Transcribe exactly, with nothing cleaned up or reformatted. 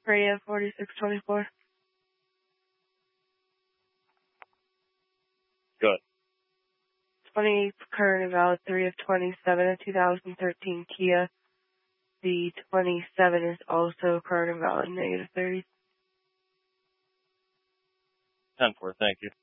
Radio forty-six twenty-four. Good. twenty-eight current and valid, three of twenty-seven, a two thousand thirteen Kia. The twenty-seven is also current and valid, negative thirty. ten four, thank you.